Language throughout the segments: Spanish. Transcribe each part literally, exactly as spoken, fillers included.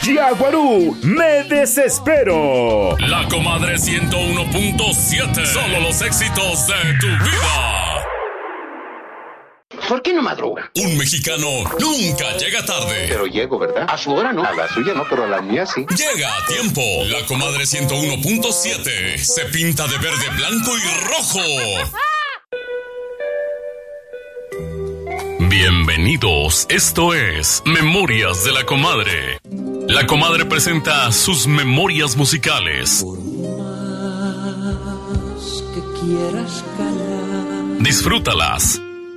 Yaguarú, me desespero. La Comadre ciento uno punto siete. Solo los éxitos de tu vida. ¿Por qué no madruga? Un mexicano nunca llega tarde. Pero llego, ¿verdad? A su hora no. A la suya no, pero a la mía sí. Llega a tiempo. La Comadre ciento uno punto siete se pinta de verde, blanco y rojo. Bienvenidos, esto es Memorias de la Comadre. La Comadre presenta sus memorias musicales. Por más que quieras callar. Disfrútalas.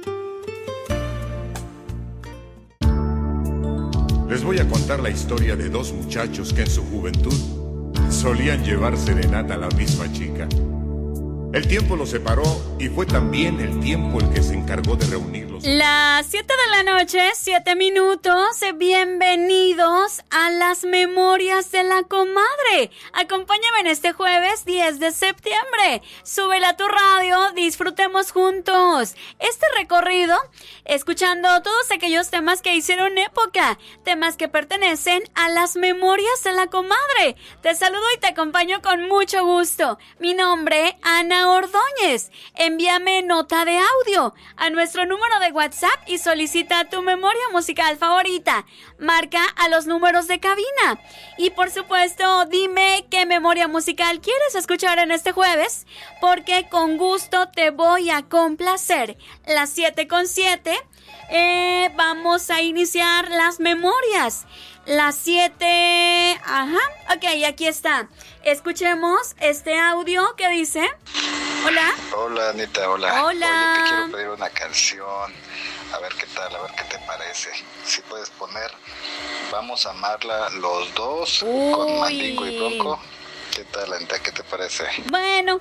Les voy a contar la historia de dos muchachos que en su juventud solían llevar serenata a la misma chica. El tiempo los separó y fue también el tiempo el que se encargó de reunirlos. Las siete de la noche, siete minutos. Bienvenidos a las Memorias de la Comadre. Acompáñame en este jueves diez de septiembre. Súbela a tu radio, disfrutemos juntos este recorrido, escuchando todos aquellos temas que hicieron época, temas que pertenecen a las Memorias de la Comadre. Te saludo y te acompaño con mucho gusto. Mi nombre, Ana Ordóñez. Envíame nota de audio a nuestro número de WhatsApp y solicita tu memoria musical favorita. Marca a los números de cabina. Y por supuesto, dime qué memoria musical quieres escuchar en este jueves, porque con gusto te voy a complacer. Las siete con siete, eh, vamos a iniciar las memorias. Las siete... Ajá, ok, aquí está. Escuchemos este audio que dice... Hola. Hola, Anita, hola. Hola. Oye, te quiero pedir una canción. A ver qué tal, a ver qué te parece. Si puedes poner Vamos a Amarla los dos. Uy. Con Mandingo y Bronco. ¿Qué tal, Anita? ¿Qué te parece? Bueno,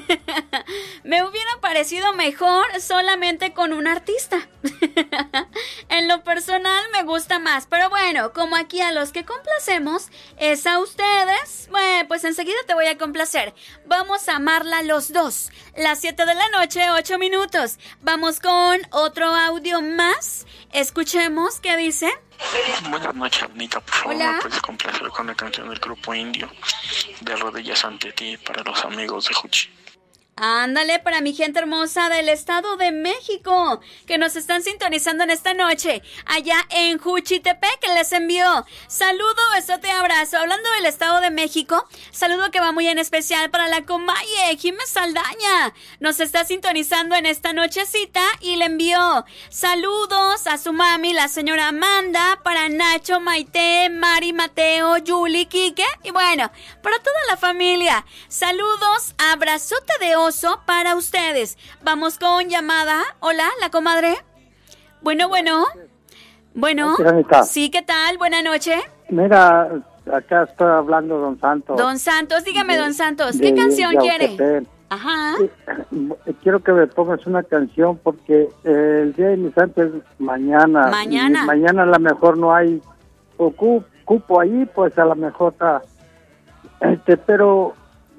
me hubiera parecido mejor solamente con un artista. En lo personal me gusta más, pero bueno, como aquí a los que complacemos es a ustedes, bueno, pues enseguida te voy a complacer. Vamos a Amarla los dos. Las siete de la noche, ocho minutos. Vamos con otro audio más. Escuchemos qué dice. Buenas noches, Anita. Por favor, Hola. ¿me puedes complacer con la canción del grupo indio de Rodillas ante ti para los amigos de Juchi? Ándale, para mi gente hermosa del Estado de México, que nos están sintonizando en esta noche, allá en Juchitepec, les envío saludo, besote, abrazo. Hablando del Estado de México, saludo que va muy en especial para la Comaye, Jiménez Saldaña, nos está sintonizando en esta nochecita y le envío saludos a su mami, la señora Amanda, para Nacho, Maite, Mari, Mateo, Yuli, Quique, y bueno, para toda la familia, saludos, abrazote de oso para ustedes. Vamos con llamada. Hola, la comadre. Bueno, bueno. Bueno. Sí, ¿qué tal? Buena noche. Mira, acá está hablando Don Santos. Don Santos, dígame, Don Santos, ¿qué canción quiere? Ajá. Quiero que me pongas una canción porque el día de mi santo es mañana. Mañana. Mañana a lo mejor no hay cupo, cupo ahí, pues a lo mejor está. Este, pero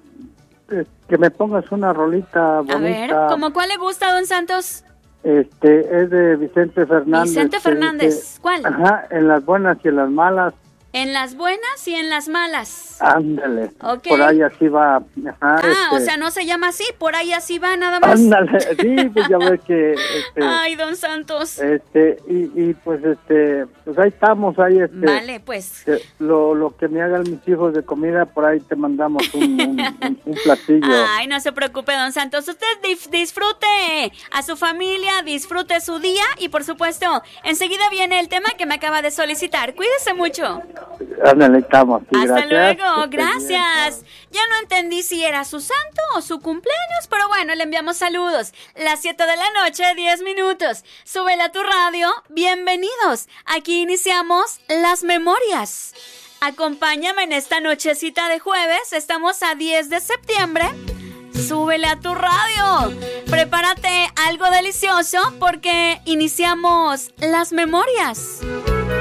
que me pongas una rolita bonita. A ver, ¿cómo cuál le gusta, Don Santos? Este, es de Vicente Fernández. Vicente Fernández, dice, ¿cuál? Ajá, en las buenas y en las malas. En las buenas y en las malas. Ándale. Okay. Por ahí así va. Ajá, ah, este, o sea, no se llama así, por ahí así va nada más. Ándale, sí, pues ya ves que... Este, ay, Don Santos. Este, y, y pues este, pues ahí estamos, ahí este... Vale, pues. Que, lo, lo que me hagan mis hijos de comida, por ahí te mandamos un, un, un, un platillo. Ay, no se preocupe, Don Santos. Usted dif- disfrute a su familia, disfrute su día y por supuesto, enseguida viene el tema que me acaba de solicitar. Cuídese mucho. Ándale, estamos. Sí, hasta gracias. luego, gracias. Ya no entendí si era su santo o su cumpleaños, pero bueno, le enviamos saludos. Las siete de la noche, diez minutos. Súbela a tu radio. Bienvenidos. Aquí iniciamos las memorias. Acompáñame en esta nochecita de jueves. Estamos a diez de septiembre. Súbele a tu radio. Prepárate algo delicioso porque iniciamos las memorias.